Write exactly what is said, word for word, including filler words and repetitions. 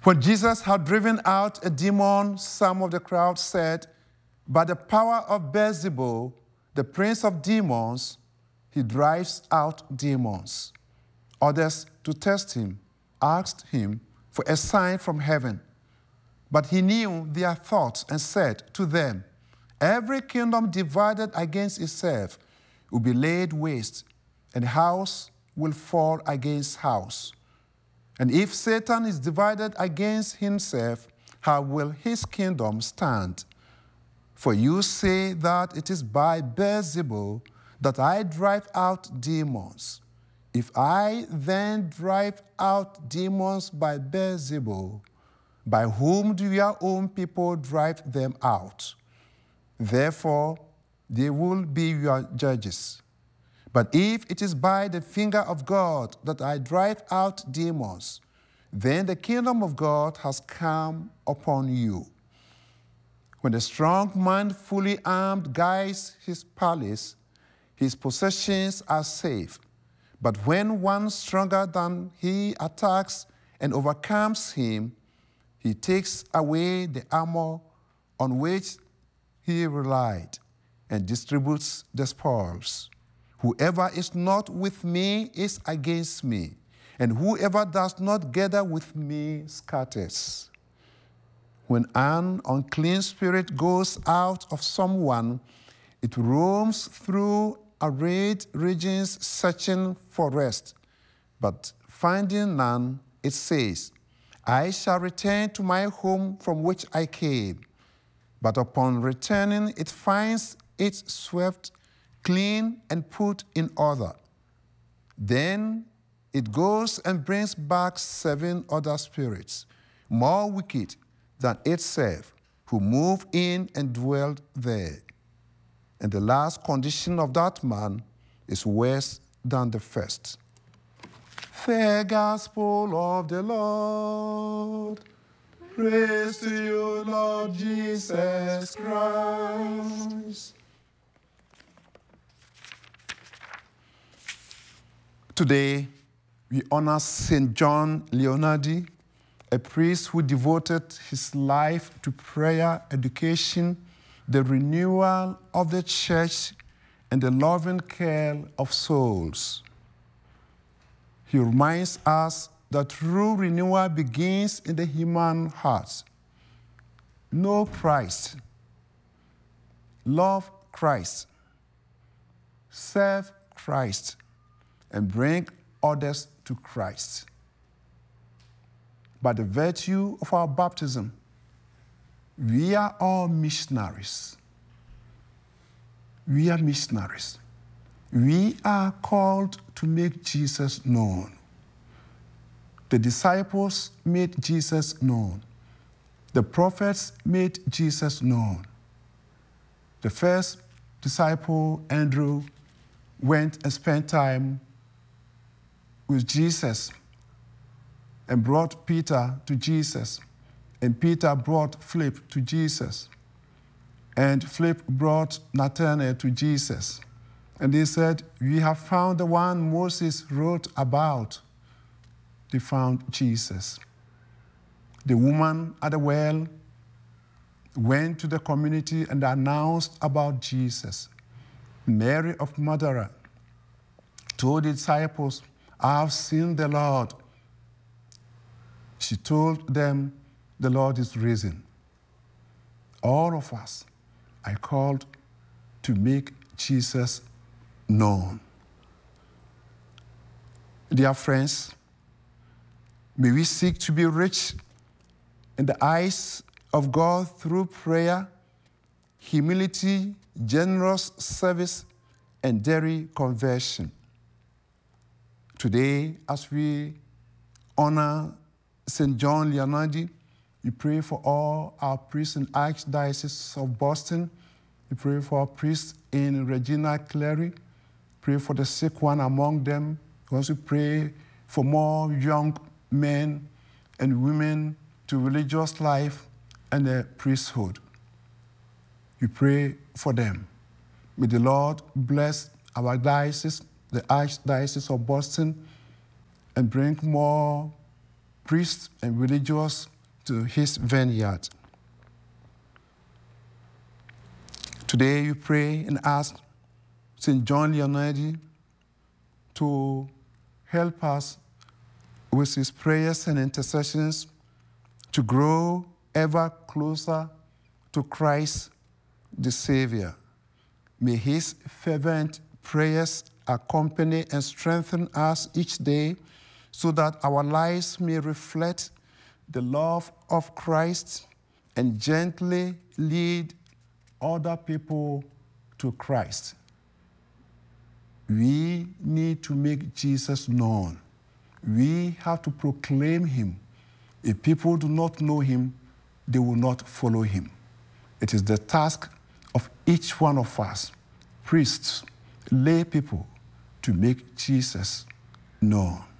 When Jesus had driven out a demon, some of the crowd said, "By the power of Beelzebul, the prince of demons, he drives out demons." Others, to test him, asked him for a sign from heaven. But he knew their thoughts and said to them, "Every kingdom divided against itself will be laid waste, and house will fall against house. And if Satan is divided against himself, how will his kingdom stand? For you say that it is by Beelzebul that I drive out demons. If I then drive out demons by Beelzebul, by whom do your own people drive them out? Therefore, they will be your judges. But if it is by the finger of God that I drive out demons, then the kingdom of God has come upon you. When the strong man fully armed guides his palace, his possessions are safe. But when one stronger than he attacks and overcomes him, he takes away the armor on which he relied and distributes the spoils. Whoever is not with me is against me, and whoever does not gather with me scatters. When an unclean spirit goes out of someone, it roams through arid regions searching for rest, but finding none, it says, "I shall return to my home from which I came." But upon returning, it finds it swept clean and put in order. Then it goes and brings back seven other spirits, more wicked than itself, who move in and dwell there. And the last condition of that man is worse than the first. The gospel of the Lord. Praise to you, Lord Jesus Christ. Today, we honor Saint John Leonardi, a priest who devoted his life to prayer, education, the renewal of the church, and the loving care of souls. He reminds us that true renewal begins in the human heart. Know Christ, love Christ, serve Christ, and bring others to Christ. By the virtue of our baptism, we are all missionaries. We are missionaries. We are called to make Jesus known. The disciples made Jesus known. The prophets made Jesus known. The first disciple, Andrew, went and spent time with Jesus and brought Peter to Jesus. And Peter brought Philip to Jesus. And Philip brought Nathanael to Jesus. And they said, "We have found the one Moses wrote about." They found Jesus. The woman at the well went to the community and announced about Jesus. Mary of Magdala told the disciples, "I have seen the Lord." She told them, "The Lord is risen." All of us are called to make Jesus known. Dear friends, may we seek to be rich in the eyes of God through prayer, humility, generous service, and daily conversion. Today, as we honor Saint John Leonardi, we pray for all our priests in Archdiocese of Boston. We pray for our priests in Regina Clery. Pray for the sick one among them. We also pray for more young men and women to religious life and the priesthood. We pray for them. May the Lord bless our diocese, the Archdiocese of Boston, and bring more priests and religious to his vineyard. Today you pray and ask Saint John Leonardi to help us with his prayers and intercessions to grow ever closer to Christ the Savior. May his fervent prayers accompany and strengthen us each day so that our lives may reflect the love of Christ and gently lead other people to Christ. We need to make Jesus known. We have to proclaim him. If people do not know him, they will not follow him. It is the task of each one of us, priests, lay people, to make Jesus known.